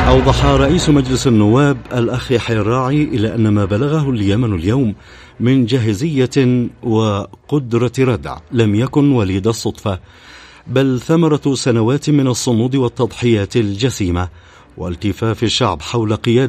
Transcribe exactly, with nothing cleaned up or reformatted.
أوضح رئيس مجلس النواب الأخ يحيى الراعي إلى أن ما بلغه اليمن اليوم من جاهزية وقدرة ردع لم يكن وليد الصدفة، بل ثمرة سنوات من الصمود والتضحيات الجسيمة والتفاف الشعب حول قيادة